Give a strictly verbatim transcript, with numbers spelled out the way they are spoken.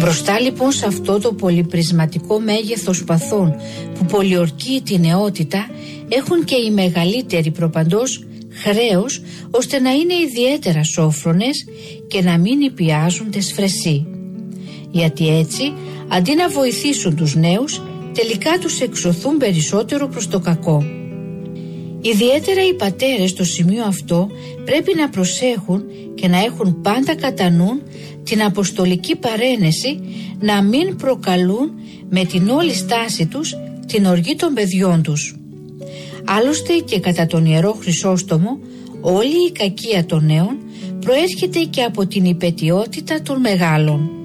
Μπροστά λοιπόν σε αυτό το πολυπρισματικό μέγεθος παθών που πολιορκεί τη νεότητα, έχουν και οι μεγαλύτεροι προπαντός χρέος ώστε να είναι ιδιαίτερα σόφρονες και να μην υπιάζουν τεσφρεσί. Γιατί έτσι, αντί να βοηθήσουν τους νέους, τελικά τους εξωθούν περισσότερο προς το κακό. Ιδιαίτερα οι πατέρες στο σημείο αυτό πρέπει να προσέχουν και να έχουν πάντα κατά νου την αποστολική παρένεση, να μην προκαλούν με την όλη στάση τους την οργή των παιδιών τους. Άλλωστε και κατά τον Ιερό Χρυσόστομο, όλη η κακία των νέων προέρχεται και από την υπαιτιότητα των μεγάλων.